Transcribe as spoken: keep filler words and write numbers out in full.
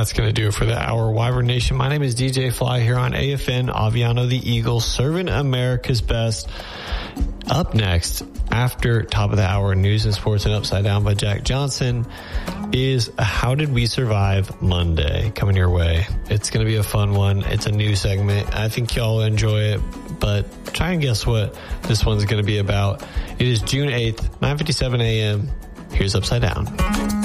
that's going to do it for the hour. Wyvern Nation, my name is D J Fly here on A F N, Aviano the Eagle, serving America's best. Up next, after top of the hour, news and sports and Upside Down by Jack Johnson, is How Did We Survive Monday coming your way. It's going to be a fun one. It's a new segment. I think y'all will enjoy it, but try and guess what this one's going to be about. It is June eighth, nine fifty-seven a.m. Here's Upside Down.